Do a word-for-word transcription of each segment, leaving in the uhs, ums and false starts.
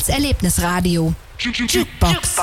als Erlebnisradio. Jukebox.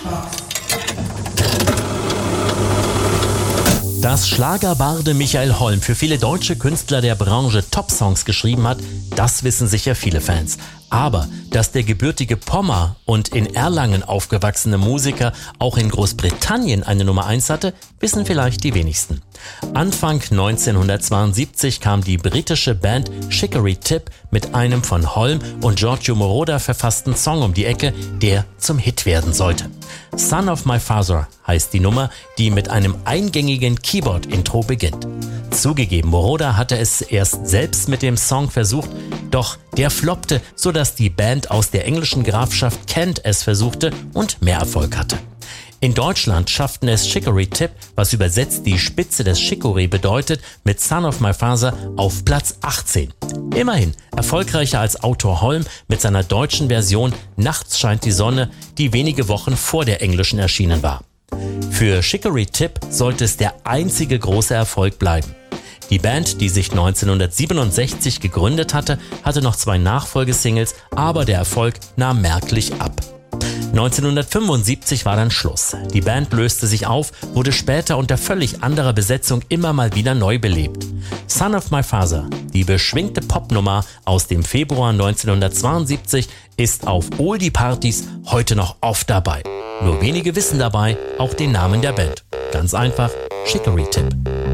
Dass Schlagerbarde Michael Holm für viele deutsche Künstler der Branche Top-Songs geschrieben hat, das wissen sicher viele Fans. Aber dass der gebürtige Pommer und in Erlangen aufgewachsene Musiker auch in Großbritannien eine Nummer eins hatte, wissen vielleicht die wenigsten. Anfang neunzehnhundertzweiundsiebzig kam die britische Band Chicory Tip mit einem von Holm und Giorgio Moroder verfassten Song um die Ecke, der zum Hit werden sollte. Son of My Father heißt die Nummer, die mit einem eingängigen Keyboard-Intro beginnt. Zugegeben, Moroder hatte es erst selbst mit dem Song versucht, doch der floppte, sodass die Band aus der englischen Grafschaft Kent es versuchte und mehr Erfolg hatte. In Deutschland schafften es Chicory Tip, was übersetzt die Spitze des Chicorée bedeutet, mit Son of My Father auf Platz achtzehn. Immerhin erfolgreicher als Autor Holm mit seiner deutschen Version Nachts scheint die Sonne, die wenige Wochen vor der englischen erschienen war. Für Chicory Tip sollte es der einzige große Erfolg bleiben. Die Band, die sich neunzehnhundertsiebenundsechzig gegründet hatte, hatte noch zwei Nachfolgesingles, aber der Erfolg nahm merklich ab. neunzehnhundertfünfundsiebzig war dann Schluss. Die Band löste sich auf, wurde später unter völlig anderer Besetzung immer mal wieder neu belebt. Son of My Father, die beschwingte Popnummer aus dem Februar neunzehnhundertzweiundsiebzig, ist auf Oldie-Partys heute noch oft dabei. Nur wenige wissen dabei auch den Namen der Band. Ganz einfach, Chicory Tip.